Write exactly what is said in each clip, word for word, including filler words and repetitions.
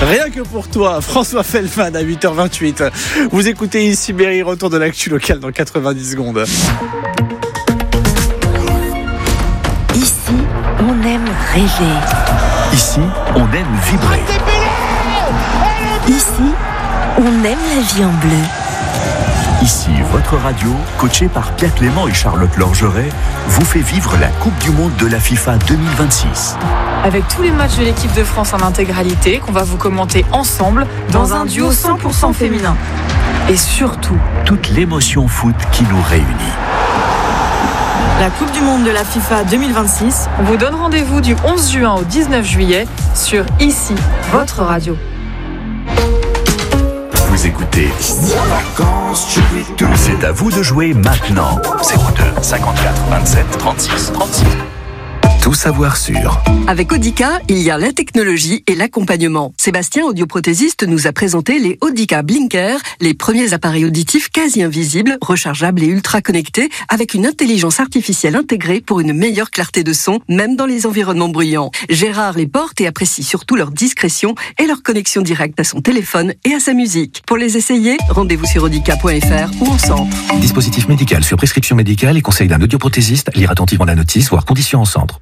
Rien que pour toi, François Feldman à huit heures vingt-huit. Vous écoutez ici Berry, retour de l'actu locale dans quatre-vingt-dix secondes. Ici, on aime rêver. Ici, on aime vibrer. Ici, on aime la vie en bleu. Ici, votre radio, coachée par Pierre Clément et Charlotte Lorgeret, vous fait vivre la Coupe du Monde de la FIFA deux mille vingt-six. Avec tous les matchs de l'équipe de France en intégralité, qu'on va vous commenter ensemble dans un duo cent pour cent féminin. Et surtout, toute l'émotion foot qui nous réunit. La Coupe du Monde de la FIFA deux mille vingt-six, on vous donne rendez-vous du onze juin au dix-neuf juillet sur Ici, votre radio. Vous écoutez C'est à vous de jouer maintenant. zéro deux cinquante-quatre vingt-sept trente-six trente-six. Tout savoir sur. Avec Audica, il y a la technologie et l'accompagnement. Sébastien, audioprothésiste, nous a présenté les Audica Blinker, les premiers appareils auditifs quasi invisibles, rechargeables et ultra connectés, avec une intelligence artificielle intégrée pour une meilleure clarté de son, même dans les environnements bruyants. Gérard les porte et apprécie surtout leur discrétion et leur connexion directe à son téléphone et à sa musique. Pour les essayer, rendez-vous sur audica point f r ou en centre. Dispositif médical sur prescription médicale et conseil d'un audioprothésiste. Lire attentivement la notice, voire conditions en centre.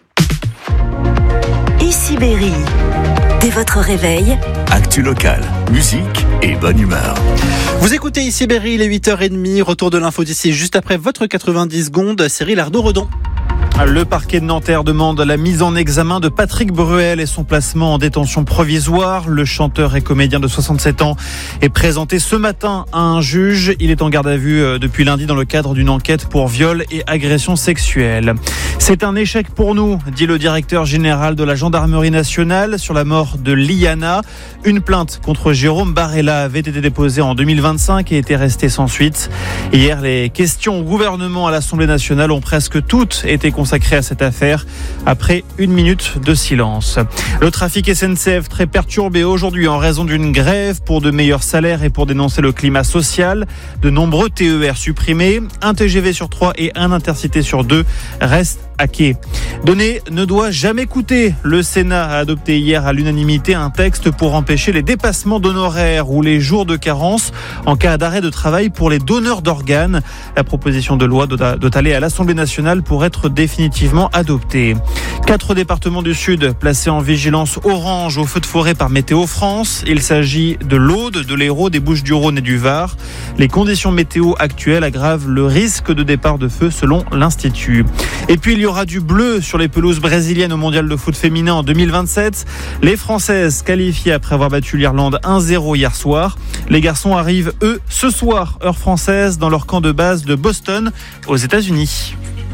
Ici Berry. Dès votre réveil, Actu locale, musique et bonne humeur. Vous écoutez ici Berry, il est huit heures trente, retour de l'info d'ici juste après votre quatre-vingt-dix secondes, Cyril Arnaud-Redon. Le parquet de Nanterre demande la mise en examen de Patrick Bruel et son placement en détention provisoire. Le chanteur et comédien de soixante-sept ans est présenté ce matin à un juge. Il est en garde à vue depuis lundi dans le cadre d'une enquête pour viol et agression sexuelle. C'est un échec pour nous, dit le directeur général de la gendarmerie nationale sur la mort de Liana. Une plainte contre Jérôme Barella avait été déposée en deux mille vingt-cinq et était restée sans suite. Hier, les questions au gouvernement à l'Assemblée nationale ont presque toutes été consacrées à cette affaire après une minute de silence. Le trafic S N C F très perturbé aujourd'hui en raison d'une grève pour de meilleurs salaires et pour dénoncer le climat social. De nombreux T E R supprimés, un T G V sur trois et un Intercité sur deux restent à quai. Donner ne doit jamais coûter. Le Sénat a adopté hier à l'unanimité un texte pour empêcher les dépassements d'honoraires ou les jours de carence en cas d'arrêt de travail pour les donneurs d'organes. La proposition de loi doit aller à l'Assemblée nationale pour être définitivement adoptée. Quatre départements du Sud placés en vigilance orange au feu de forêt par Météo France. Il s'agit de l'Aude, de l'Hérault, des Bouches-du-Rhône et du Var. Les conditions météo actuelles aggravent le risque de départ de feu selon l'Institut. Et puis il y aura du bleu sur les pelouses brésiliennes au mondial de foot féminin en deux mille vingt-sept. Les Françaises qualifiées après avoir battu l'Irlande un zéro hier soir. Les garçons arrivent, eux, ce soir, heure française, dans leur camp de base de Boston, aux États-Unis.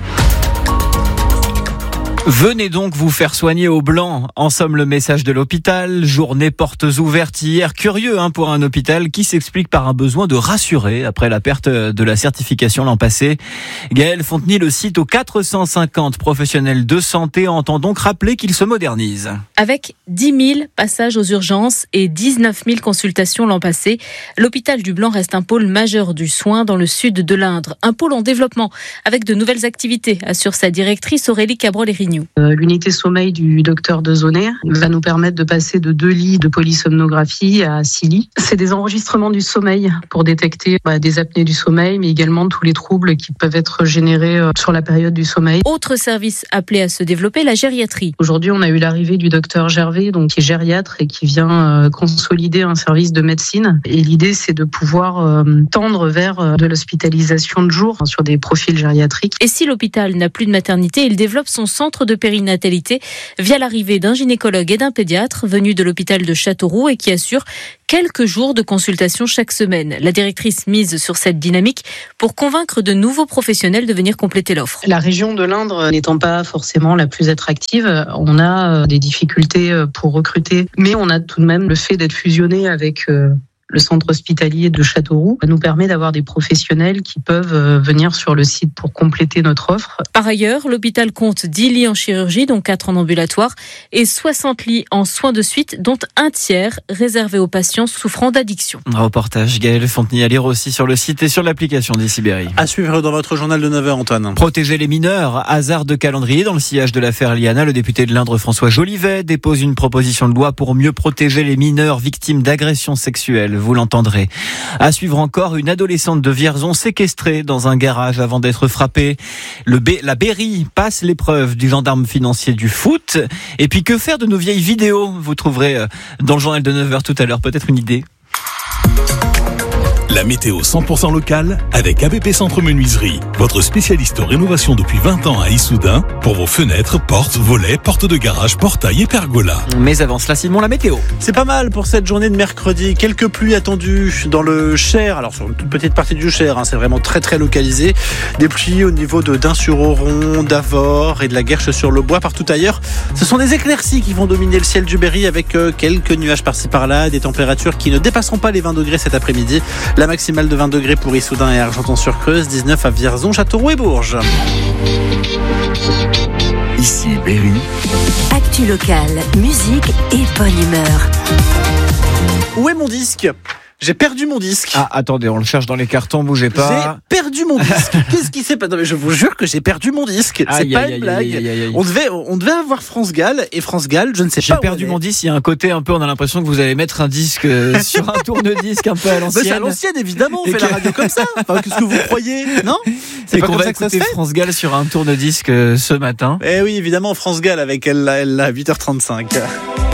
Venez donc vous faire soigner au blanc. En somme, le message de l'hôpital. Journée portes ouvertes hier. Curieux hein, pour un hôpital qui s'explique par un besoin de rassurer après la perte de la certification l'an passé. Gaël Fontenay, le site aux quatre cent cinquante professionnels de santé, entend donc rappeler qu'il se modernise. Avec dix mille passages aux urgences et dix-neuf mille consultations l'an passé, l'hôpital du Blanc reste un pôle majeur du soin dans le sud de l'Indre. Un pôle en développement avec de nouvelles activités, assure sa directrice Aurélie Cabrol-Hérignoux. Euh, l'unité sommeil du docteur Dezonner va nous permettre de passer de deux lits de polysomnographie à six lits. C'est des enregistrements du sommeil pour détecter bah, des apnées du sommeil, mais également tous les troubles qui peuvent être générés euh, sur la période du sommeil. Autre service appelé à se développer, la gériatrie. Aujourd'hui, on a eu l'arrivée du docteur Gervais, donc qui est gériatre et qui vient euh, consolider un service de médecine. Et l'idée, c'est de pouvoir euh, tendre vers euh, de l'hospitalisation de jour hein, sur des profils gériatriques. Et si l'hôpital n'a plus de maternité, il développe son centre de périnatalité via l'arrivée d'un gynécologue et d'un pédiatre venus de l'hôpital de Châteauroux et qui assure quelques jours de consultation chaque semaine. La directrice mise sur cette dynamique pour convaincre de nouveaux professionnels de venir compléter l'offre. La région de l'Indre n'étant pas forcément la plus attractive, on a des difficultés pour recruter, mais on a tout de même le fait d'être fusionné avec Le centre hospitalier de Châteauroux nous permet d'avoir des professionnels qui peuvent venir sur le site pour compléter notre offre. Par ailleurs, l'hôpital compte dix lits en chirurgie, dont quatre en ambulatoire, et soixante lits en soins de suite, dont un tiers réservé aux patients souffrant d'addiction. Un reportage Gaël Fontenay à lire aussi sur le site et sur l'application d'Ici Berry. À suivre dans votre journal de neuf heures, Antoine. Protéger les mineurs, hasard de calendrier. Dans le sillage de l'affaire Liana, le député de l'Indre François Jolivet dépose une proposition de loi pour mieux protéger les mineurs victimes d'agressions sexuelles. Vous l'entendrez. À suivre encore, une adolescente de Vierzon séquestrée dans un garage avant d'être frappée. Le B, la Berry passe l'épreuve du gendarme financier du foot. Et puis que faire de nos vieilles vidéos? Vous trouverez dans le journal de neuf heures tout à l'heure peut-être une idée. La météo cent pour cent locale avec A B P Centre Menuiserie, votre spécialiste en rénovation depuis vingt ans à Issoudun pour vos fenêtres, portes, volets, portes de garage, portails et pergolas. Mais avant cela, Simon, la météo. C'est pas mal pour cette journée de mercredi. Quelques pluies attendues dans le Cher. Alors sur une toute petite partie du Cher, hein, c'est vraiment très très localisé. Des pluies au niveau de d'Ain-sur-Oron, d'Avord et de la Guerche-sur-le-Bois. Partout ailleurs, ce sont des éclaircies qui vont dominer le ciel du Berry avec euh, quelques nuages par-ci par-là, des températures qui ne dépasseront pas les vingt degrés cet après-midi. La maximale de vingt degrés pour Issoudun et Argenton-sur-Creuse, dix-neuf à Vierzon, Châteauroux et Bourges. Ici Berry. Actu locale, musique et bonne humeur. Où est mon disque ? J'ai perdu mon disque. Ah, attendez, on le cherche dans les cartons, bougez pas. J'ai perdu mon disque. Qu'est-ce qui s'est passé? Non, mais je vous jure que j'ai perdu mon disque. C'est aïe, pas aïe, une blague. aïe, aïe, aïe, aïe. On devait, on devait avoir France Gall et France Gall, je ne sais j'ai pas. J'ai perdu mon disque. Il y a un côté un peu, on a l'impression que vous allez mettre un disque sur un tourne-disque un peu à l'ancienne. Mais c'est à l'ancienne, évidemment. On et fait que... la radio comme ça. Enfin, qu'est-ce que vous croyez? Non? C'est et pas qu'on va écouter France Gall sur un tourne-disque ce matin. Eh oui, évidemment, France Gall avec elle, elle, à huit heures trente-cinq.